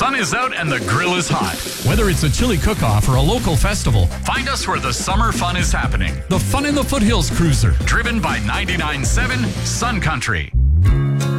sun is out and the grill is hot. Whether it's a chili cook-off or a local festival, Find us where the summer fun is happening. the Fun in the Foothills Cruiser. Driven by 99.7 Sun Country.